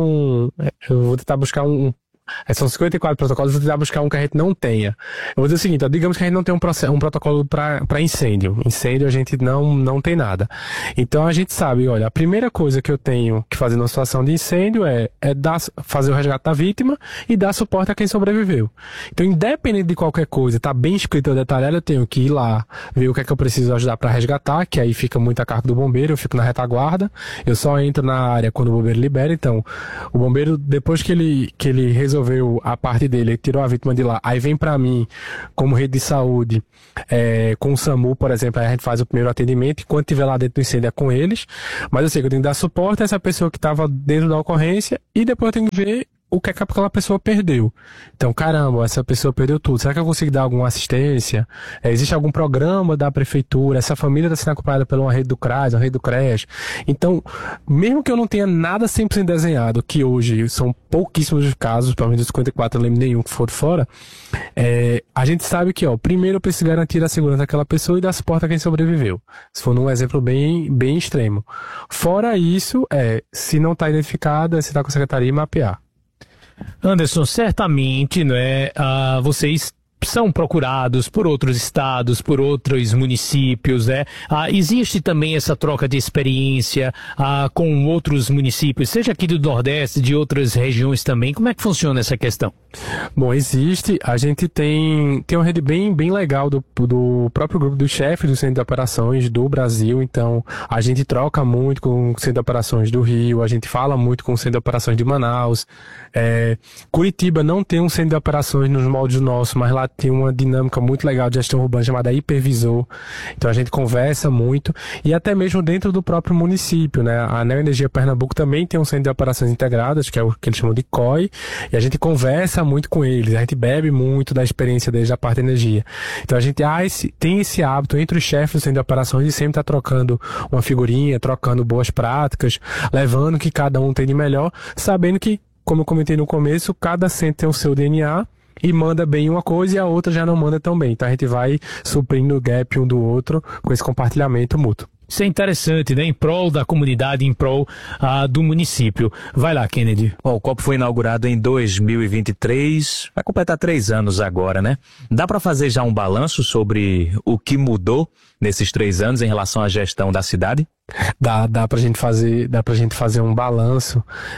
vou tentar buscar são 54 protocolos, vou tentar buscar um que a gente não tenha. Eu vou dizer o seguinte, digamos que a gente não tem um protocolo para incêndio. Incêndio a gente não tem nada. Então a gente sabe, olha, a primeira coisa que eu tenho que fazer numa situação de incêndio é fazer o resgate da vítima e dar suporte a quem sobreviveu. Então, independente de qualquer coisa, tá bem escrito ou detalhado, eu tenho que ir lá, ver o que é que eu preciso ajudar para resgatar, que aí fica muito a cargo do bombeiro, eu fico na retaguarda, eu só entro na área quando o bombeiro libera. Então, o bombeiro, depois que ele resolveu a parte dele, ele tirou a vítima de lá, aí vem para mim, como rede de saúde, com o SAMU, por exemplo, aí a gente faz o primeiro atendimento, e quando estiver lá dentro do incêndio é com eles, mas eu sei que eu tenho que dar suporte a essa pessoa que estava dentro da ocorrência, e depois eu tenho que ver o que é que aquela pessoa perdeu. Então, caramba, essa pessoa perdeu tudo. Será que eu consigo dar alguma assistência? Existe algum programa da prefeitura? Essa família está sendo acompanhada por uma rede do CRAS, uma rede do CRES. Então, mesmo que eu não tenha nada 100% desenhado, que hoje são pouquíssimos os casos, pelo menos dos 54, eu não lembro nenhum que for de fora, a gente sabe que, primeiro eu preciso garantir a segurança daquela pessoa e dar suporte a quem sobreviveu. Se for num exemplo bem, bem extremo. Fora isso, se não está identificado, se está com a secretaria, mapear. Anderson, certamente, vocês são procurados por outros estados, por outros municípios, existe também essa troca de experiência com outros municípios, seja aqui do Nordeste, de outras regiões também. Como é que funciona essa questão? Bom, existe. A gente tem uma rede bem legal do próprio grupo dos chefes do Centro de Operações do Brasil. Então, a gente troca muito com o Centro de Operações do Rio, a gente fala muito com o Centro de Operações de Manaus. Curitiba não tem um Centro de Operações nos moldes nossos, mas lá tem uma dinâmica muito legal de gestão urbana chamada Hipervisor. Então, a gente conversa muito e até mesmo dentro do próprio município, né? A Neoenergia Pernambuco também tem um Centro de Operações Integradas, que é o que eles chamam de COI, e a gente conversa muito com eles, a gente bebe muito da experiência deles da parte de energia. Então a gente tem esse hábito entre os chefes do Centro de Operações de sempre estar trocando uma figurinha, trocando boas práticas, levando o que cada um tem de melhor, sabendo que, como eu comentei no começo, cada centro tem o seu DNA e manda bem uma coisa e a outra já não manda tão bem. Então a gente vai suprindo o gap um do outro com esse compartilhamento mútuo. Isso é interessante, né? Em prol da comunidade, em prol do município. Vai lá, Kennedy. Bom, o COP foi inaugurado em 2023, vai completar 3 anos agora, né? Dá para fazer já um balanço sobre o que mudou nesses 3 anos em relação à gestão da cidade? Dá pra gente fazer um balanço.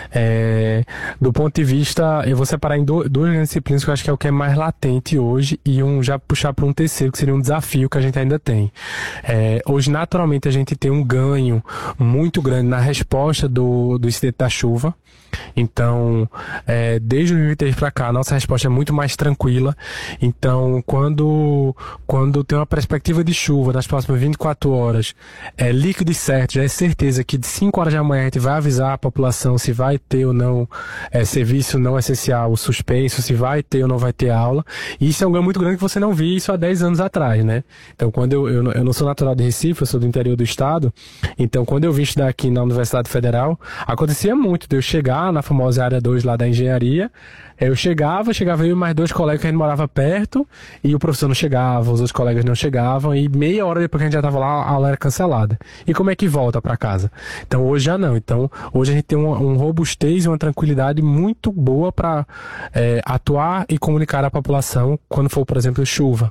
Do ponto de vista, eu vou separar em duas grandes disciplinas que eu acho que é o que é mais latente hoje e já puxar para um terceiro, que seria um desafio que a gente ainda tem. Hoje, naturalmente, a gente tem um ganho muito grande na resposta do incidente da chuva. Então, desde 2023 para cá, a nossa resposta é muito mais tranquila. Então, quando tem uma perspectiva de chuva nas próximas 24 horas, líquido e certo, já é certeza que de 5 horas da manhã a gente vai avisar a população se vai ter ou não serviço não essencial suspenso, se vai ter ou não vai ter aula. E isso é um ganho muito grande que você não via isso há 10 anos atrás, né? Então, quando eu não sou natural de Recife, eu sou do interior do estado. Então, quando eu vim estudar aqui na Universidade Federal, acontecia muito de eu chegar na famosa área 2 lá da engenharia. Eu chegava eu e mais 2 colegas que a gente morava perto, e o professor não chegava, os outros colegas não chegavam, e meia hora depois que a gente já estava lá, a aula era cancelada. E como é que volta para casa? Então hoje já não. Então hoje a gente tem um robustez e uma tranquilidade muito boa para atuar e comunicar à população quando for, por exemplo, chuva.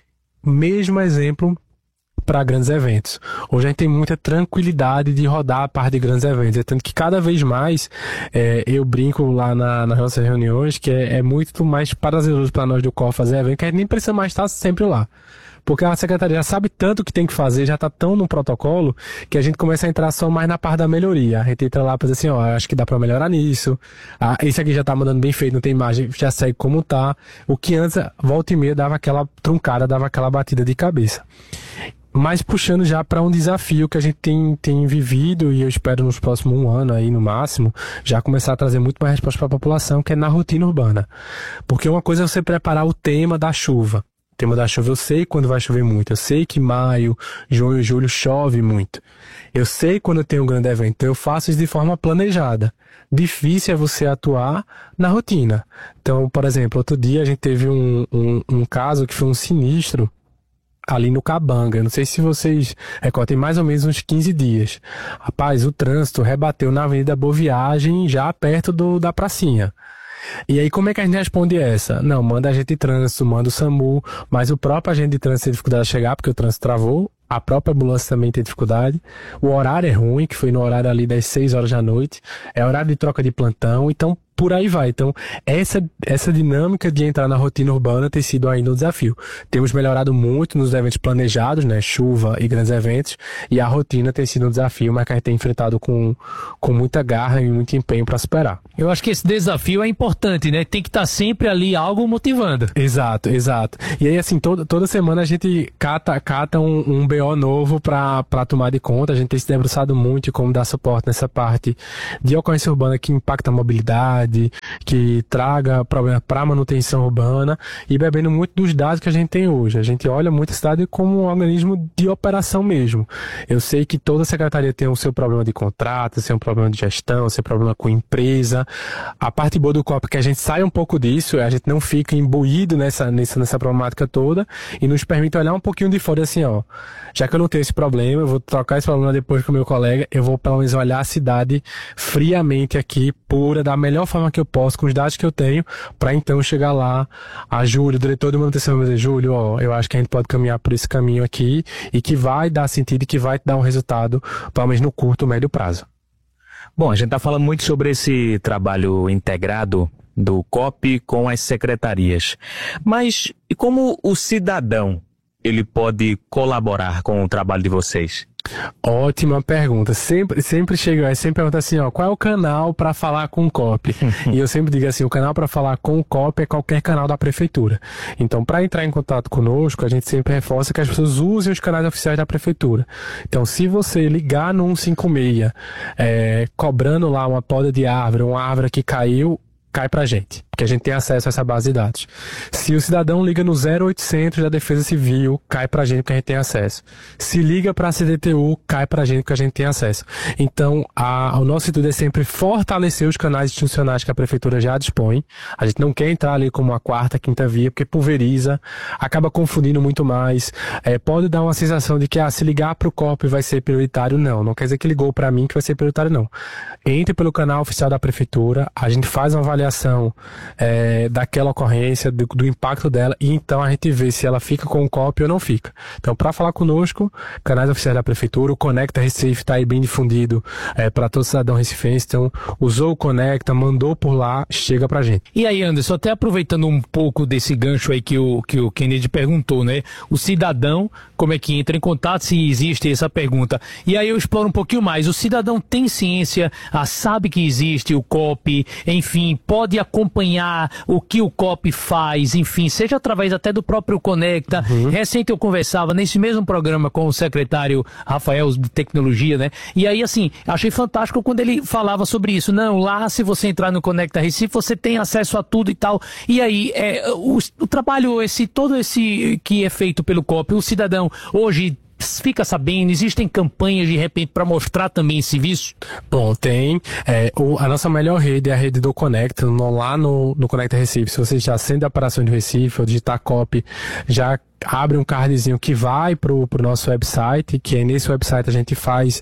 Mesmo exemplo para grandes eventos. Hoje a gente tem muita tranquilidade de rodar a parte de grandes eventos. Tanto que cada vez mais eu brinco lá nas nossas reuniões que é muito mais prazeroso para nós do COP fazer evento, que a gente nem precisa mais estar sempre lá. Porque a secretaria já sabe tanto o que tem que fazer, já está tão no protocolo, que a gente começa a entrar só mais na parte da melhoria. A gente entra lá para dizer assim, acho que dá para melhorar nisso. Esse aqui já está mandando bem feito, não tem imagem, já segue como tá. O que antes, volta e meia, dava aquela truncada, dava aquela batida de cabeça. Mas puxando já para um desafio que a gente tem vivido, e eu espero nos próximos 1 ano aí no máximo, já começar a trazer muito mais resposta para a população, que é na rotina urbana. Porque uma coisa é você preparar o tema da chuva. O tema da chuva eu sei quando vai chover muito, eu sei que maio, junho, julho chove muito. Eu sei quando eu tenho um grande evento, então eu faço isso de forma planejada. Difícil é você atuar na rotina. Então, por exemplo, outro dia a gente teve um caso que foi um sinistro ali no Cabanga. Eu não sei se vocês recordam, tem mais ou menos uns 15 dias. Rapaz, o trânsito rebateu na Avenida Boa Viagem, já perto da pracinha. E aí, como é que a gente responde essa? Não, manda agente de trânsito, manda o SAMU, mas o próprio agente de trânsito tem dificuldade de chegar, porque o trânsito travou, a própria ambulância também tem dificuldade, o horário é ruim, que foi no horário ali das 6 horas da noite, é horário de troca de plantão, então por aí vai. Então, essa dinâmica de entrar na rotina urbana tem sido ainda um desafio. Temos melhorado muito nos eventos planejados, né, chuva e grandes eventos, e a rotina tem sido um desafio, mas que a gente tem enfrentado com muita garra e muito empenho para superar. Eu acho que esse desafio é importante, né? Tem que estar sempre ali algo motivando. Exato. E aí, assim, toda semana a gente cata um BO novo para tomar de conta. A gente tem se debruçado muito em como dar suporte nessa parte de ocorrência urbana que impacta a mobilidade, que traga problema para a manutenção urbana, e bebendo muito dos dados que a gente tem hoje. A gente olha muito a cidade como um organismo de operação mesmo. Eu sei que toda secretaria tem o seu problema de contrato, o seu problema de gestão, o seu problema com empresa. A parte boa do COP é que a gente sai um pouco disso, a gente não fica imbuído nessa problemática toda, e nos permite olhar um pouquinho de fora assim, já que eu não tenho esse problema, eu vou trocar esse problema depois com o meu colega, eu vou pelo menos olhar a cidade friamente aqui, pura, da melhor forma que eu posso, com os dados que eu tenho, para então chegar lá a Júlio, o diretor de manutenção, vai dizer, Júlio, eu acho que a gente pode caminhar por esse caminho aqui, e que vai dar sentido e que vai dar um resultado, pelo menos no curto, médio prazo. Bom, a gente está falando muito sobre esse trabalho integrado do COP com as secretarias. Mas e como o cidadão ele pode colaborar com o trabalho de vocês? Ótima pergunta. Sempre pergunta assim, qual é o canal para falar com o COP? E eu sempre digo assim, o canal para falar com o COP é qualquer canal da prefeitura. Então, para entrar em contato conosco, a gente sempre reforça que as pessoas usem os canais oficiais da prefeitura. Então, se você ligar no 156, cobrando lá uma poda de árvore, uma árvore que caiu, cai pra gente, porque a gente tem acesso a essa base de dados. Se o cidadão liga no 0800 da Defesa Civil, cai pra gente, porque a gente tem acesso. Se liga pra CDTU, cai pra gente, porque a gente tem acesso. Então, o nosso intuito é sempre fortalecer os canais institucionais que a prefeitura já dispõe. A gente não quer entrar ali como uma quarta, quinta via, porque pulveriza, acaba confundindo muito mais. Pode dar uma sensação de que, se ligar pro COP vai ser prioritário. Não quer dizer que ligou pra mim que vai ser prioritário, não. Entre pelo canal oficial da prefeitura, a gente faz uma avaliação daquela ocorrência, do impacto dela, e então a gente vê se ela fica com o COP ou não fica. Então, para falar conosco, canais oficiais da prefeitura, o Conecta Recife está aí bem difundido para todo cidadão recifense. Então, usou o Conecta, mandou por lá, chega pra gente. E aí, Anderson, até aproveitando um pouco desse gancho aí que o Kennedy perguntou, né? O cidadão, como é que entra em contato, se existe essa pergunta. E aí eu exploro um pouquinho mais. O cidadão tem ciência, sabe que existe o COP, enfim, pode acompanhar o que o COP faz, enfim, seja através até do próprio Conecta. Recente eu conversava nesse mesmo programa com o secretário Rafael de Tecnologia, né? E aí, assim, achei fantástico quando ele falava sobre isso. Não, lá se você entrar no Conecta Recife, você tem acesso a tudo e tal. E aí, o trabalho, todo esse que é feito pelo COP, o cidadão hoje fica sabendo, existem campanhas de repente para mostrar também esse serviço? Bom, tem. A nossa melhor rede é a rede do Conecta, lá no Conecta Recife. Se você já acende a operação de Recife ou digitar COP, já abre um cardzinho que vai pro nosso website, que é nesse website a gente faz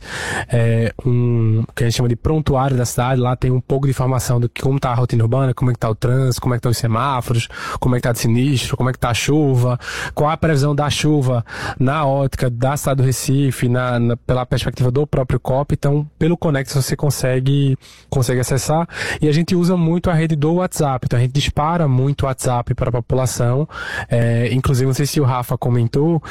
o que a gente chama de prontuário da cidade. Lá tem um pouco de informação do como tá a rotina urbana, como é que tá o trânsito, como é que estão os semáforos, como é que tá de sinistro, como é que tá a chuva, qual a previsão da chuva na ótica da cidade do Recife, pela perspectiva do próprio COP. Então, pelo Conecta você consegue acessar. E a gente usa muito a rede do WhatsApp. Então, a gente dispara muito o WhatsApp para a população. Inclusive, não sei se o Rafa comentou,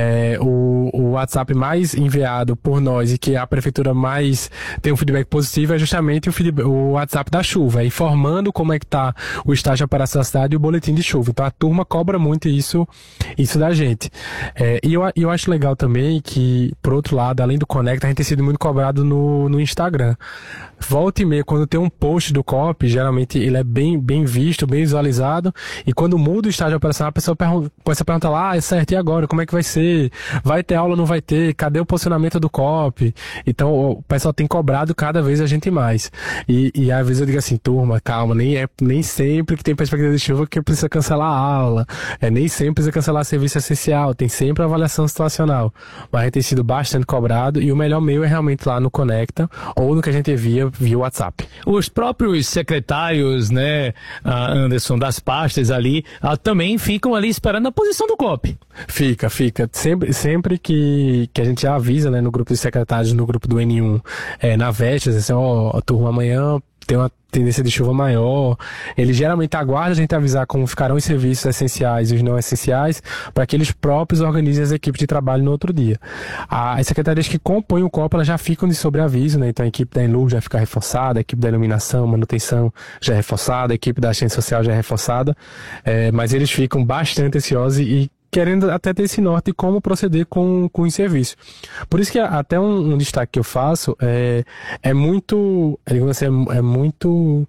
o WhatsApp mais enviado por nós e que a prefeitura mais tem um feedback positivo é justamente o WhatsApp da chuva, informando como é que está o estágio de operação da cidade e o boletim de chuva. Então a turma cobra muito isso da gente. E eu acho legal também que, por outro lado, além do Conecta, a gente tem sido muito cobrado no Instagram. Volta e meia, quando tem um post do COP, geralmente ele é bem visto, bem visualizado, e quando muda o estágio de operação, a pessoa começa a perguntar lá, é certo, e agora? Como é que vai ser? Vai ter aula ou não vai ter? Cadê o posicionamento do COP? Então, o pessoal tem cobrado cada vez a gente mais. E às vezes eu digo assim, turma, calma, nem sempre que tem perspectiva de chuva que precisa cancelar a aula, nem sempre precisa cancelar serviço essencial, tem sempre a avaliação situacional. Mas a gente tem sido bastante cobrado, e o melhor meio é realmente lá no Conecta, ou no que a gente via WhatsApp. Os próprios secretários, né, Anderson, das pastas ali, também ficam ali esperando a posição do COP. Fica. Sempre que a gente já avisa, né, no grupo de secretários, no grupo do N1, na véspera, assim, turma, amanhã tem uma tendência de chuva maior. Ele geralmente aguarda a gente avisar como ficarão os serviços essenciais e os não essenciais, para que eles próprios organizem as equipes de trabalho no outro dia. As secretarias que compõem o COP, elas já ficam de sobreaviso, né? Então a equipe da Enluz já fica reforçada, a equipe da iluminação, manutenção já é reforçada, a equipe da assistência social já é reforçada, mas eles ficam bastante ansiosos e querendo até ter esse norte de como proceder com o serviço. Por isso que até um destaque que eu faço é muito, digamos assim, é muito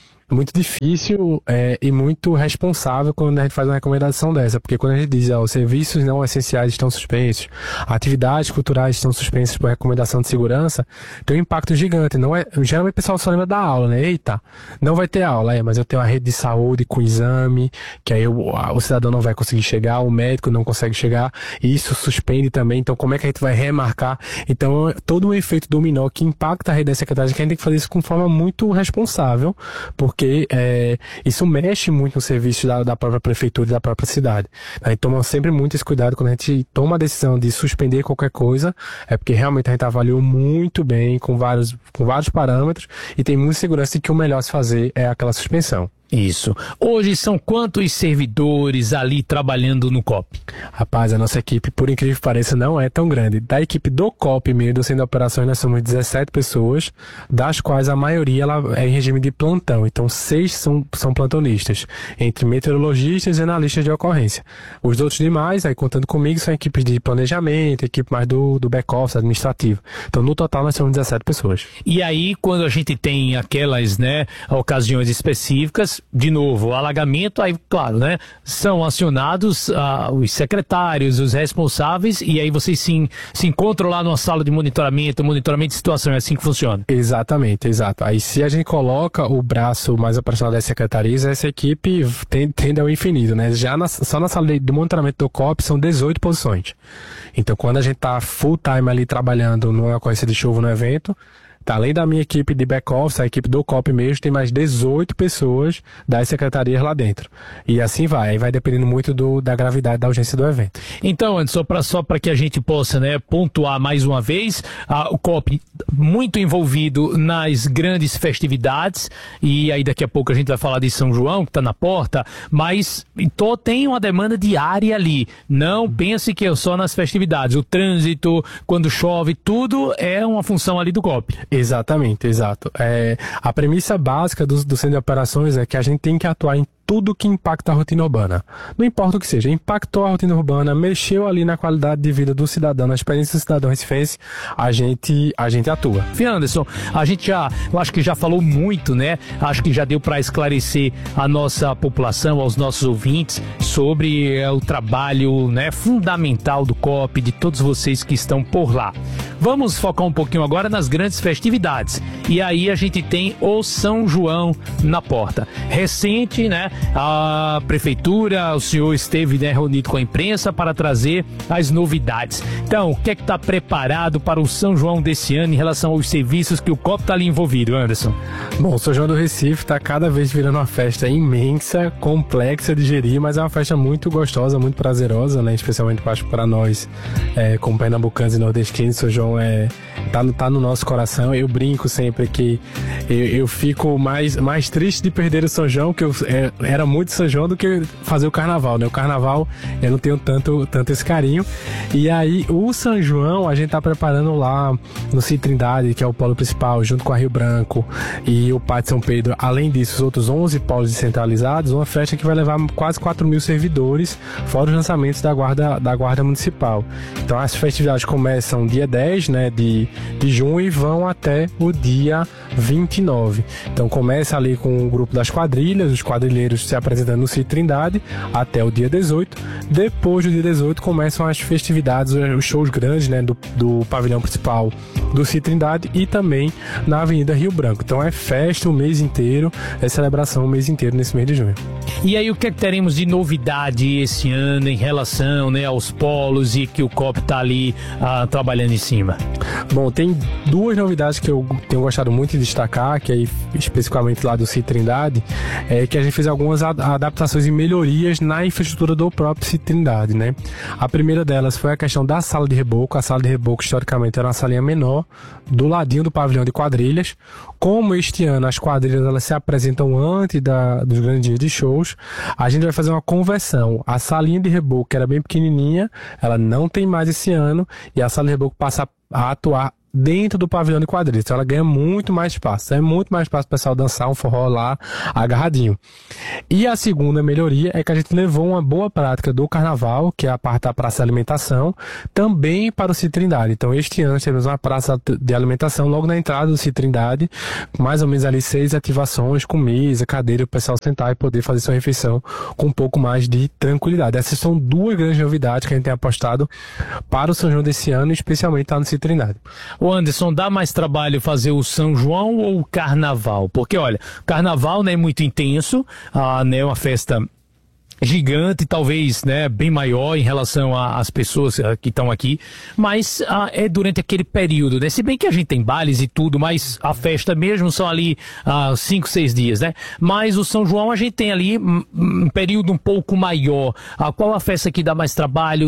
difícil e muito responsável quando a gente faz uma recomendação dessa, porque quando a gente diz os serviços não essenciais estão suspensos, atividades culturais estão suspensas por recomendação de segurança, tem um impacto gigante. Geralmente o pessoal só lembra da aula, né? Eita, não vai ter aula, mas eu tenho a rede de saúde com exame, que aí o cidadão não vai conseguir chegar, o médico não consegue chegar, e isso suspende também. Então como é que a gente vai remarcar? Então todo um efeito dominó que impacta a rede da secretaria, que a gente tem que fazer isso com forma muito responsável, porque isso mexe muito no serviço da própria prefeitura e da própria cidade. A gente toma sempre muito esse cuidado quando a gente toma a decisão de suspender qualquer coisa, porque realmente a gente avaliou muito bem, com vários parâmetros, e tem muita segurança de que o melhor se fazer é aquela suspensão. Isso. Hoje são quantos servidores ali trabalhando no COP? Rapaz, a nossa equipe, por incrível que pareça, não é tão grande. Da equipe do COP mesmo, do Centro de Operações, nós somos 17 pessoas, das quais a maioria ela é em regime de plantão. Então, 6 são plantonistas, entre meteorologistas e analistas de ocorrência. Os outros demais, aí contando comigo, são equipes de planejamento, equipe mais do back-office administrativo. Então, no total, nós somos 17 pessoas. E aí, quando a gente tem aquelas, né, ocasiões específicas, de novo, alagamento, aí, claro, né, são acionados os secretários, os responsáveis, e aí vocês se encontram lá numa sala de monitoramento de situação, é assim que funciona? Exatamente, exato. Aí se a gente coloca o braço mais operacional das secretarias, essa equipe tende ao infinito, né? Só na sala de monitoramento do COP são 18 posições. Então quando a gente tá full time ali trabalhando numa ocorrência de chuva no evento, tá, além da minha equipe de back-office, a equipe do COP mesmo, tem mais 18 pessoas das secretarias lá dentro. E assim vai, aí vai dependendo muito da gravidade da urgência do evento. Então, Anderson, só para que a gente possa, né, pontuar mais uma vez, o COP muito envolvido nas grandes festividades, e aí daqui a pouco a gente vai falar de São João, que está na porta, mas tem uma demanda diária ali. Não pense que é só nas festividades. O trânsito, quando chove, tudo é uma função ali do COP. Exatamente, exato. A premissa básica do Centro de Operações é que a gente tem que atuar em tudo que impacta a rotina urbana. Não importa o que seja, impactou a rotina urbana, mexeu ali na qualidade de vida do cidadão, na experiência do cidadão recifense, a gente atua. Anderson, eu acho que já falou muito, né? Acho que já deu para esclarecer a nossa população, aos nossos ouvintes, sobre o trabalho, né, fundamental do COP, de todos vocês que estão por lá. Vamos focar um pouquinho agora nas grandes festividades. E aí a gente tem o São João na porta. Recente, né? A prefeitura, o senhor esteve, né, reunido com a imprensa para trazer as novidades. Então, o que é que está preparado para o São João desse ano em relação aos serviços que o COP está ali envolvido, Anderson? Bom, o São João do Recife está cada vez virando uma festa imensa, complexa de gerir, mas é uma festa muito gostosa, muito prazerosa, né? Especialmente para nós, como pernambucanos e nordestinos. São João tá no nosso coração. Eu brinco sempre que eu fico mais triste de perder o São João, que era muito São João, do que fazer o carnaval, né? O carnaval eu não tenho tanto esse carinho. E aí o São João a gente tá preparando lá no Cid Trindade, que é o polo principal, junto com a Rio Branco e o Pátio São Pedro. Além disso, os outros 11 polos descentralizados, uma festa que vai levar quase 4.000 servidores, fora os lançamentos da Guarda Municipal. Então as festividades começam dia 10, né, de junho, e vão até o dia 29. Então começa ali com o grupo das quadrilhas, os quadrilheiros se apresentando no Cid Trindade até o dia 18. Depois do dia 18 começam as festividades, os shows grandes, né, do pavilhão principal do Cid Trindade e também na Avenida Rio Branco. Então é festa o mês inteiro, é celebração o mês inteiro nesse mês de junho. E aí o que teremos de novidade esse ano em relação, né, aos polos e que o COP está ali trabalhando em cima? Bom, tem duas novidades que eu tenho gostado muito de destacar, que aí especificamente lá do Cid Trindade, que a gente fez algumas adaptações e melhorias na infraestrutura do próprio Cid Trindade, né? A primeira delas foi a questão da sala de reboco. A sala de reboco, historicamente, era uma salinha menor, do ladinho do pavilhão de quadrilhas. Como este ano as quadrilhas elas se apresentam antes dos grandes dias de shows, a gente vai fazer uma conversão. A salinha de reboco, que era bem pequenininha, ela não tem mais esse ano, e a sala de reboco passa a atuar dentro do pavilhão de quadrilhas. Então ela ganha muito mais espaço. É muito mais espaço para o pessoal dançar um forró lá agarradinho. E a segunda melhoria é que a gente levou uma boa prática do carnaval, que é a parte da praça de alimentação, também para o Cid Trindade. Então este ano temos uma praça de alimentação logo na entrada do Cid Trindade, mais ou menos ali 6 ativações com mesa, cadeira, o pessoal sentar e poder fazer sua refeição com um pouco mais de tranquilidade. Essas são duas grandes novidades que a gente tem apostado para o São João desse ano, especialmente lá no Cid Trindade. Ô Anderson, dá mais trabalho fazer o São João ou o Carnaval? Porque, olha, Carnaval, né, é muito intenso, né, uma festa gigante, talvez, né, bem maior em relação às pessoas que estão aqui, mas é durante aquele período, né, se bem que a gente tem bailes e tudo, mas a festa mesmo são ali 5, 6 dias, né, mas o São João a gente tem ali um período um pouco maior. Qual a festa que dá mais trabalho?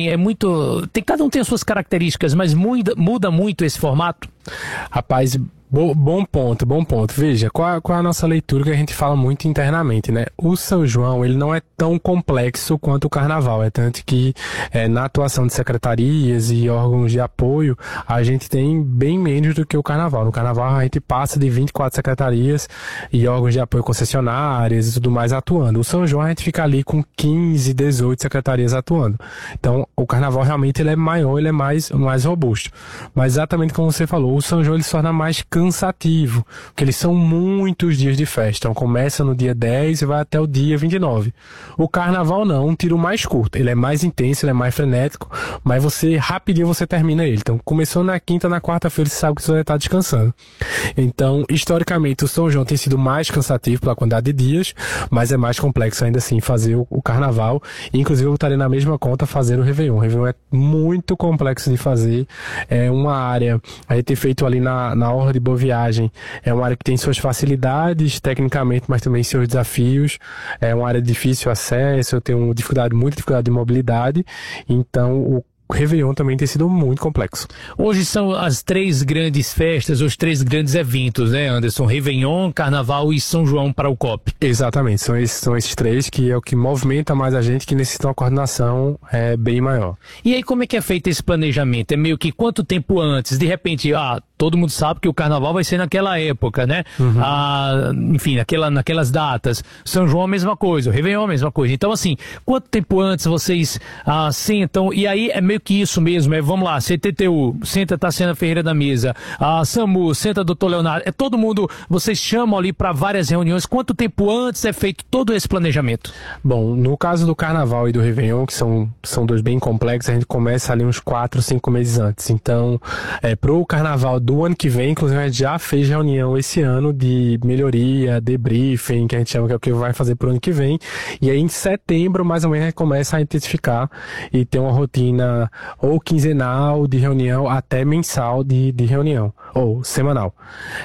Cada um tem as suas características, mas muda muito esse formato? Rapaz, Bom ponto. Veja, qual é a nossa leitura que a gente fala muito internamente, né? O São João, ele não é tão complexo quanto o Carnaval, é tanto que na atuação de secretarias e órgãos de apoio, a gente tem bem menos do que o Carnaval. No Carnaval, a gente passa de 24 secretarias e órgãos de apoio concessionárias e tudo mais atuando. O São João, a gente fica ali com 15, 18 secretarias atuando. Então, o Carnaval realmente ele é maior, ele é mais robusto. Mas exatamente como você falou, o São João ele se torna mais cansativo, porque eles são muitos dias de festa. Então começa no dia 10 e vai até o dia 29. O Carnaval não, um tiro mais curto. Ele é mais intenso, ele é mais frenético, mas rapidinho você termina ele. Então começou na quinta, na quarta-feira você sabe que você vai estar descansando. Então, historicamente, o São João tem sido mais cansativo pela quantidade de dias, mas é mais complexo ainda assim fazer o Carnaval. Inclusive eu estaria na mesma conta fazendo o Réveillon. O Réveillon é muito complexo de fazer. É uma área, a gente tem feito ali na Orla de Boa Viagem, é uma área que tem suas facilidades tecnicamente, mas também seus desafios. É uma área de difícil acesso, eu tenho muita dificuldade de mobilidade, então o Réveillon também tem sido muito complexo. Hoje são as 3 grandes festas, os 3 grandes eventos, né, Anderson? Réveillon, Carnaval e São João para o COP. Exatamente, são esses 3 que é o que movimenta mais a gente, que necessitam uma coordenação bem maior. E aí como é que é feito esse planejamento? É meio que quanto tempo antes? De repente, todo mundo sabe que o Carnaval vai ser naquela época, né? Uhum. Enfim, naquelas datas. São João a mesma coisa, o Réveillon a mesma coisa. Então assim, quanto tempo antes vocês sentam? E aí é meio que isso mesmo, vamos lá, CTTU, senta Tassiana Ferreira da Mesa, a SAMU, senta Dr. Leonardo, todo mundo, vocês chamam ali para várias reuniões. Quanto tempo antes é feito todo esse planejamento? Bom, no caso do Carnaval e do Réveillon, que são 2 bem complexos, a gente começa ali uns 4, 5 meses antes. Então, pro Carnaval do ano que vem, inclusive a gente já fez reunião esse ano de melhoria, debriefing, que a gente chama, que é o que vai fazer pro ano que vem. E aí em setembro, mais ou menos, a gente começa a intensificar e ter uma rotina ou quinzenal de reunião até mensal de reunião, ou semanal.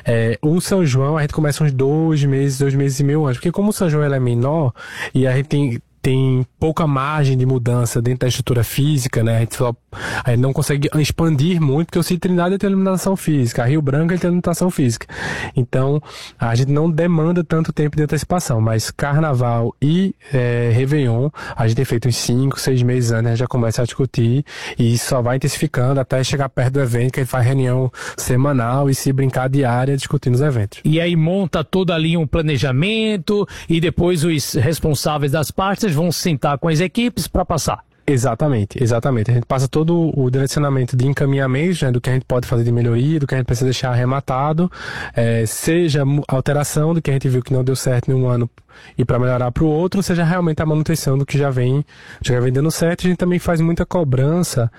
O São João a gente começa uns 2 meses e meio antes, porque como o São João é menor e a gente tem pouca margem de mudança dentro da estrutura física, né? A gente não consegue expandir muito, porque o Cid Trindade tem limitação física, a Rio Branco tem limitação física. Então, a gente não demanda tanto tempo de antecipação, mas Carnaval e Réveillon, a gente tem feito uns 5, 6 meses antes, a gente já começa a discutir e só vai intensificando até chegar perto do evento, que a gente faz reunião semanal e, se brincar, diária, discutindo os eventos. E aí monta todo ali um planejamento e depois os responsáveis das partes vão sentar com as equipes para passar. Exatamente. A gente passa todo o direcionamento de encaminhamento, né, do que a gente pode fazer de melhoria, do que a gente precisa deixar arrematado, seja alteração do que a gente viu que não deu certo em um ano e para melhorar para o outro, seja realmente a manutenção do que já vem dando certo. A gente também faz muita cobrança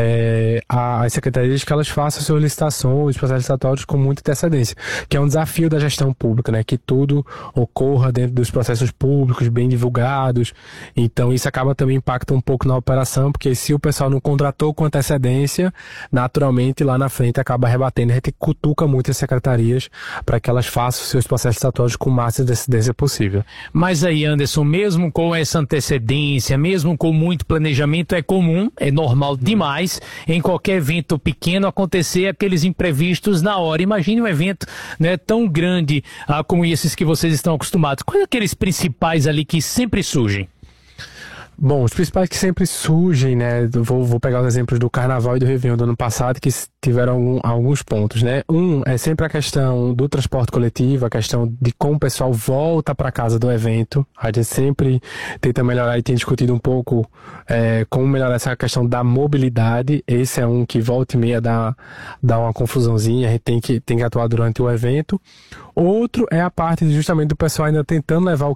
às secretarias que elas façam suas licitações, processos licitatórios com muita antecedência, que é um desafio da gestão pública, né? Que tudo ocorra dentro dos processos públicos, bem divulgados. Então isso acaba também impacta um pouco na operação, porque se o pessoal não contratou com antecedência, naturalmente lá na frente acaba rebatendo. A gente cutuca muito as secretarias para que elas façam seus processos licitatórios com o máximo de antecedência possível. Mas aí, Anderson, mesmo com essa antecedência, mesmo com muito planejamento, é comum, é normal demais em qualquer evento pequeno acontecer aqueles imprevistos na hora. Imagine um evento, né, tão grande como esses que vocês estão acostumados. Quais aqueles principais ali que sempre surgem? Bom, os principais que sempre surgem, né, vou pegar os exemplos do Carnaval e do Réveillon do ano passado, que tiveram alguns pontos, né. É sempre a questão do transporte coletivo, a questão de como o pessoal volta para casa do evento. A gente sempre tenta melhorar e tem discutido um pouco como melhorar essa questão da mobilidade. Esse é um que volta e meia dá uma confusãozinha, a gente tem que atuar durante o evento. Outro é a parte justamente do pessoal ainda tentando levar o